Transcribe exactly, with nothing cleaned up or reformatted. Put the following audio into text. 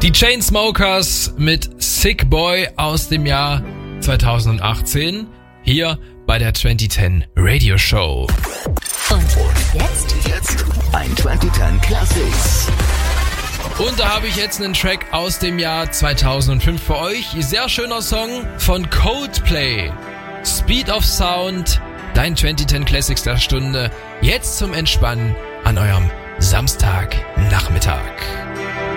Die Chainsmokers mit Sick Boy aus dem Jahr zweitausendachtzehn hier bei der zwanzig zehn Radio Show. Und jetzt? Jetzt ein zwanzig zehn Classics. Und da habe ich jetzt einen Track aus dem Jahr zweitausendfünf für euch. Sehr schöner Song von Coldplay. Speed of Sound, dein zwanzig zehn Classics der Stunde. Jetzt zum Entspannen an eurem Samstagnachmittag.